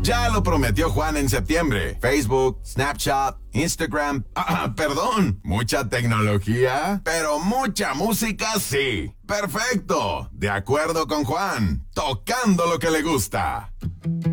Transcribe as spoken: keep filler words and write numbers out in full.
Ya lo prometió Juan en septiembre. Facebook, Snapchat, Instagram. Ah, perdón. Mucha tecnología, pero mucha música sí. Perfecto. De acuerdo con Juan. Tocando lo que le gusta.